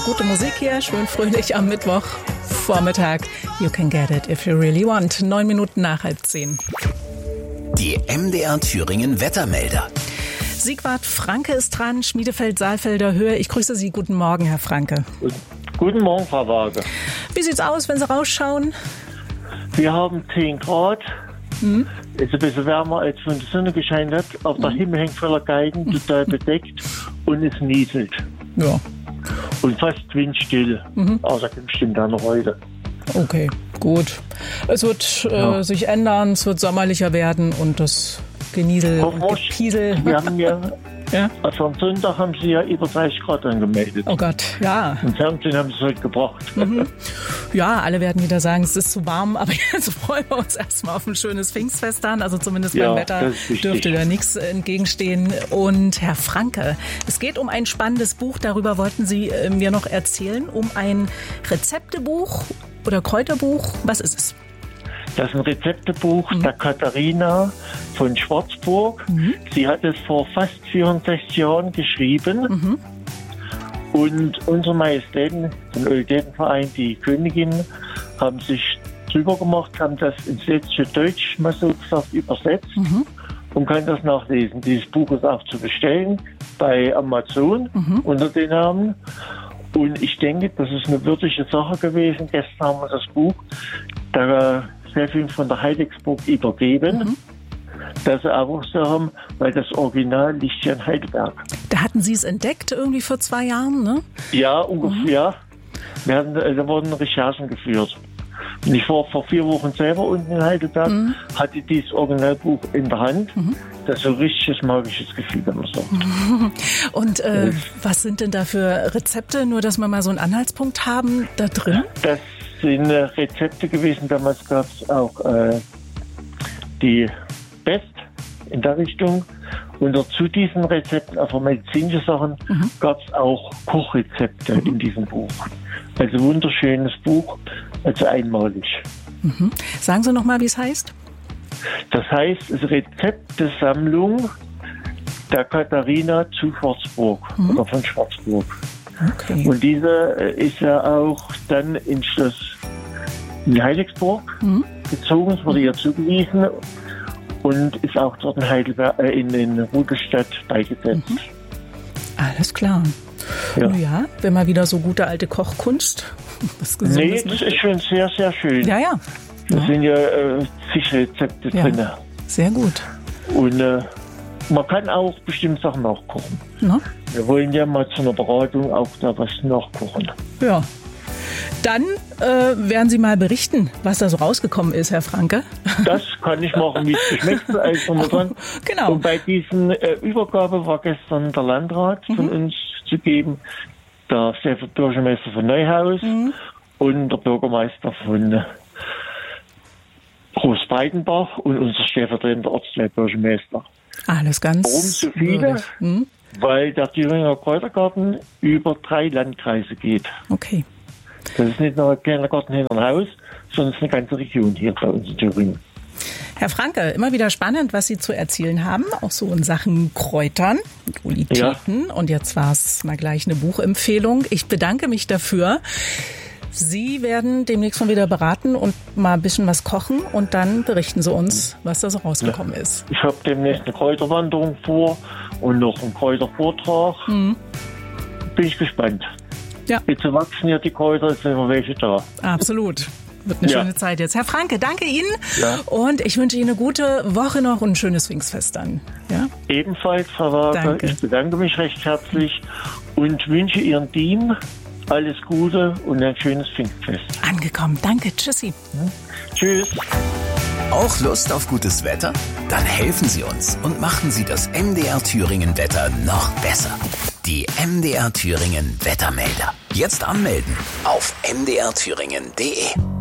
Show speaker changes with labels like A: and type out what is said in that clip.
A: Gute Musik hier, schön fröhlich am Mittwochvormittag. You can get it if you really want. 9 Minuten nach 9:30.
B: Die MDR Thüringen Wettermelder.
A: Sigvard Franke ist dran, Schmiedefeld-Saalfelder Höhe. Ich grüße Sie. Guten Morgen, Herr Franke.
C: Guten Morgen, Frau Waage.
A: Wie sieht's aus, wenn Sie rausschauen?
C: Wir haben 10 Grad. Ist ein bisschen wärmer, als wenn die Sonne gescheint hat. Auf der Himmel hängt voller Geigen, total bedeckt und es nieselt.
A: Ja.
C: Und fast windstill. Außer bestimmt dann noch heute.
A: Okay, gut. Es wird sich ändern, es wird sommerlicher werden und das Geniesel und Gepiesel.
C: Wir haben also am Sonntag haben sie ja über 30 Grad angemeldet.
A: Oh Gott, ja.
C: Im Fernsehen haben sie es heute gebracht.
A: Ja, alle werden wieder sagen, es ist zu warm, aber jetzt freuen wir uns erstmal auf ein schönes Pfingstfest an. Also zumindest beim Wetter dürfte da nichts entgegenstehen. Und Herr Franke, es geht um ein spannendes Buch, darüber wollten Sie mir noch erzählen, um ein Rezeptebuch oder Kräuterbuch. Was ist es?
C: Das ist ein Rezeptebuch der Katharina von Schwarzburg. Sie hat es vor fast 64 Jahren geschrieben. Und unsere Majestäten, vom Olitätenverein, die Königin, haben sich drüber gemacht, haben das ins letzte Deutsch, mal so gesagt, übersetzt und kann das nachlesen. Dieses Buch ist auch zu bestellen bei Amazon unter den Namen. Und ich denke, das ist eine würdige Sache gewesen. Gestern haben wir das Buch der Chefin von der Heidelberg übergeben, dass sie auch so haben, weil das Original liegt ja in Heidelberg.
A: Da hatten Sie es entdeckt, irgendwie vor 2 Jahren, ne?
C: Ja, ungefähr. Da wurden Recherchen geführt. Und ich war vor 4 Wochen selber unten in Heidelberg, hatte dieses Originalbuch in der Hand. Das ist so ein richtiges magisches Gefühl, wenn man sagt.
A: Und was sind denn da für Rezepte, nur dass wir mal so einen Anhaltspunkt haben da drin?
C: Das sind Rezepte gewesen. Damals gab es auch die Best in der Richtung. Und zu diesen Rezepten, also medizinische Sachen, gab es auch Kochrezepte in diesem Buch. Also wunderschönes Buch, also einmalig.
A: Sagen Sie nochmal, wie es heißt?
C: Das heißt, es ist Rezeptesammlung der Katharina zu Schwarzburg oder von Schwarzburg.
A: Okay.
C: Und diese ist ja auch dann in Schloss in Heidelberg gezogen, es wurde ihr zugewiesen und ist auch dort in Heidelberg, in Rudolstadt beigesetzt.
A: Alles klar. Ja, wenn mal wieder so gute alte Kochkunst.
C: Das ist schon sehr, sehr schön.
A: Ja.
C: Da sind ja zig Rezepte drin.
A: Sehr gut.
C: Und man kann auch bestimmte Sachen nachkochen.
A: Na?
C: Wir wollen ja mal zu einer Beratung auch da was nachkochen.
A: Ja. Dann werden Sie mal berichten, was da so rausgekommen ist, Herr Franke. Das
C: kann ich machen, wie es geschmeckt hat.
A: Genau.
C: Und bei diesen Übergabe war gestern der Landrat von uns zu geben, der Bürgermeister von Neuhaus und der Bürgermeister von Großbreitenbach und unser stellvertretender Ortsleitbürgermeister.
A: Alles ganz.
C: Warum so viele? Weil der Thüringer Kräutergarten über 3 Landkreise geht.
A: Okay.
C: Das ist nicht nur ein kleiner Garten hinter dem Haus, sondern es ist eine ganze Region hier bei uns in Thüringen.
A: Herr Franke, immer wieder spannend, was Sie zu erzählen haben, auch so in Sachen Kräutern und Olitäten. Ja. Und jetzt war es mal gleich eine Buchempfehlung. Ich bedanke mich dafür. Sie werden demnächst mal wieder beraten und mal ein bisschen was kochen und dann berichten Sie uns, was da so rausgekommen ist.
C: Ich habe demnächst eine Kräuterwanderung vor und noch einen Kräutervortrag. Bin ich gespannt.
A: Ja.
C: Jetzt wachsen ja die Kräuter, jetzt sind wir welche da.
A: Absolut. Wird eine schöne Zeit jetzt. Herr Franke, danke Ihnen und ich wünsche Ihnen eine gute Woche noch und ein schönes Pfingstfest dann. Ja?
C: Ebenfalls, Frau Waage. Danke. Ich bedanke mich recht herzlich und wünsche Ihrem Team alles Gute und ein schönes Pfingstfest.
A: Angekommen. Danke. Tschüssi.
C: Tschüss.
B: Auch Lust auf gutes Wetter? Dann helfen Sie uns und machen Sie das MDR Thüringen Wetter noch besser. Die MDR Thüringen Wettermelder. Jetzt anmelden auf mdrthüringen.de.